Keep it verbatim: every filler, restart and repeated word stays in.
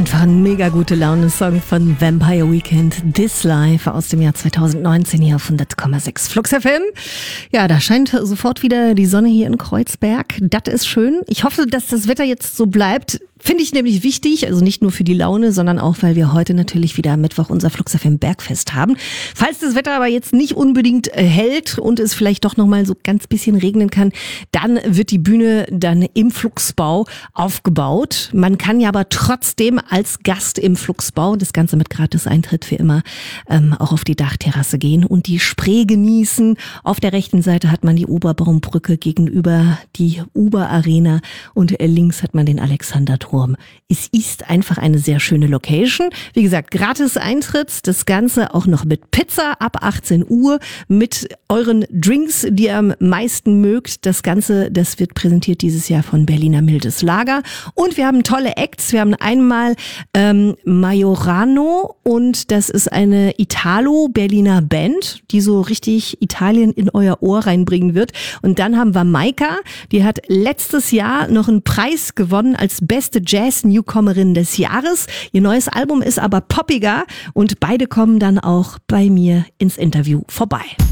Einfach ein mega gute Laune-Song von Vampire Weekend, This Life aus dem Jahr zweitausendneunzehn hier auf hundert Komma sechs Flux F M. Ja, da scheint sofort wieder die Sonne hier in Kreuzberg. Das ist schön. Ich hoffe, dass das Wetter jetzt so bleibt. Finde ich nämlich wichtig, also nicht nur für die Laune, sondern auch, weil wir heute natürlich wieder am Mittwoch unser Flux F M Bergfest haben. Falls das Wetter aber jetzt nicht unbedingt hält und es vielleicht doch nochmal so ganz bisschen regnen kann, dann wird die Bühne dann im Fluxbau aufgebaut. Man kann ja aber trotzdem als Gast im Fluxbau, das Ganze mit Gratis-Eintritt für immer, ähm, auch auf die Dachterrasse gehen und die Spree genießen. Auf der rechten Seite hat man die Oberbaumbrücke gegenüber die Uber-Arena und links hat man den Alexanderturm. Es ist einfach eine sehr schöne Location. Wie gesagt, gratis Eintritt, das Ganze auch noch mit Pizza ab achtzehn Uhr, mit euren Drinks, die ihr am meisten mögt. Das Ganze, das wird präsentiert dieses Jahr von Berliner Mildes Lager. Und wir haben tolle Acts. Wir haben einmal ähm, Majorano und das ist eine Italo-Berliner Band, die so richtig Italien in euer Ohr reinbringen wird. Und dann haben wir Maika, die hat letztes Jahr noch einen Preis gewonnen als beste Jazz-Newcomerin des Jahres. Ihr neues Album ist aber poppiger und beide kommen dann auch bei mir ins Interview vorbei.